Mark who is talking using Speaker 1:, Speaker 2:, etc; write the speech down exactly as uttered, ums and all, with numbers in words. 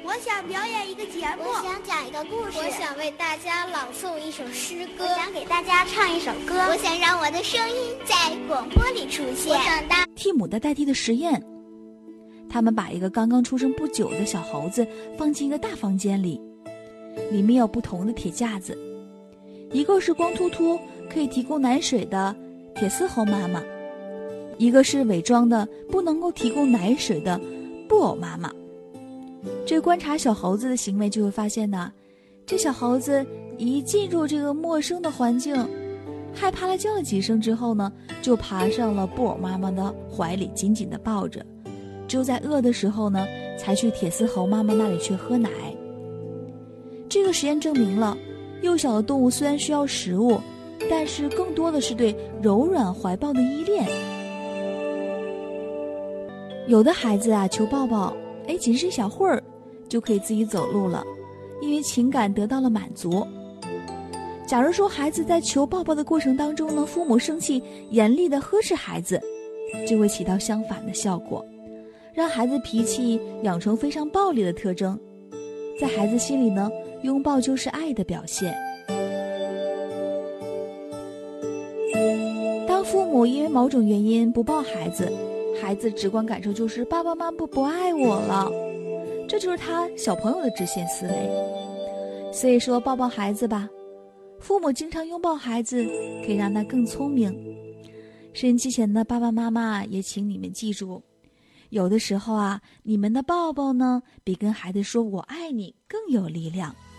Speaker 1: 我想表演一个节目，
Speaker 2: 我想讲一个故事，
Speaker 3: 我想为大家朗诵一首诗歌，
Speaker 2: 我想给大家唱一首歌，
Speaker 1: 我想让我的声音在广播里出现。
Speaker 3: 我想当
Speaker 4: 替母的代替的实验，他们把一个刚刚出生不久的小猴子放进一个大房间里，里面有不同的铁架子，一个是光秃秃可以提供奶水的铁丝猴妈妈，一个是伪装的不能够提供奶水的布偶妈妈。这观察小猴子的行为就会发现呢，这小猴子一进入这个陌生的环境，害怕了叫了几声之后呢，就爬上了布偶妈妈的怀里，紧紧地抱着，只有在饿的时候呢，才去铁丝猴妈妈那里去喝奶。这个实验证明了，幼小的动物虽然需要食物，但是更多的是对柔软怀抱的依恋。有的孩子啊，求抱抱，哎，仅是一小会儿就可以自己走路了，因为情感得到了满足。假如说孩子在求抱抱的过程当中呢，父母生气严厉地呵斥孩子，就会起到相反的效果，让孩子脾气养成非常暴力的特征。在孩子心里呢，拥抱就是爱的表现。当父母因为某种原因不抱孩子，孩子直观感受就是爸爸妈妈不爱我了，这就是他小朋友的直线思维。所以说抱抱孩子吧，父母经常拥抱孩子，可以让他更聪明。收音机前的爸爸妈妈也请你们记住，有的时候啊，你们的抱抱呢，比跟孩子说我爱你更有力量。